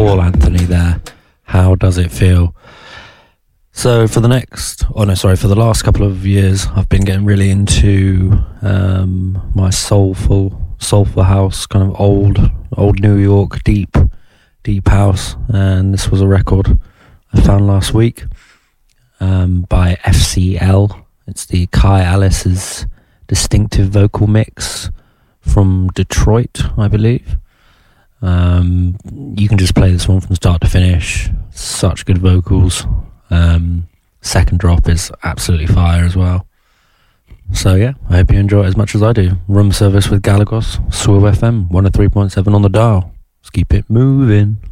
Paul Anthony there. How does it feel? So for the last couple of years, I've been getting really into my soulful house, kind of old New York, deep house, and this was a record I found last week by FCL. It's the Kai Alice's distinctive vocal mix from Detroit, I believe. You can just play this one from start to finish. Such good vocals. Second drop is absolutely fire as well. So yeah, I hope you enjoy it as much as I do. Room service with Galagos, Swill FM 103.7 on the dial. Let's keep it moving.